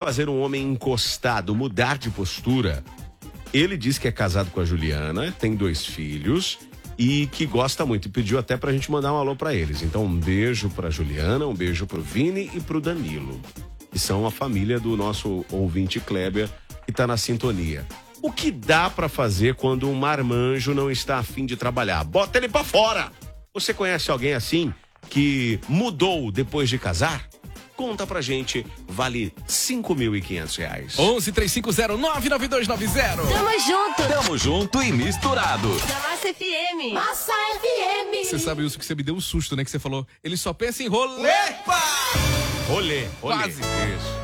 fazer um homem encostado mudar de postura, ele diz que é casado com a Juliana, tem 2 filhos e que gosta muito. E pediu até pra gente mandar um alô pra eles. Então, um beijo pra Juliana, um beijo pro Vini e pro Danilo, que são a família do nosso ouvinte Kleber, que tá na sintonia. O que dá pra fazer quando um marmanjo não está a fim de trabalhar? Bota ele pra fora! Você conhece alguém assim que mudou depois de casar? Conta pra gente, vale R$5.500. 11-3509-9290. Tamo junto. Tamo junto e misturado. Da Massa FM. Massa FM. Você sabe isso que você me deu um susto, né? Que você falou, ele só pensa em rolê. Rolê. Quase. Isso.